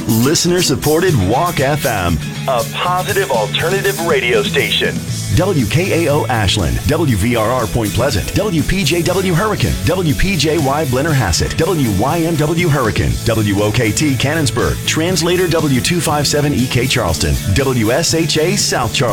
Listener-supported Walk FM, a positive alternative radio station. WKAO Ashland, WVRR Point Pleasant, WPJW Hurricane, WPJY Blennerhassett, WYMW Hurricane, WOKT Cannonsburg, Translator W257EK Charleston, WSHA South Charleston.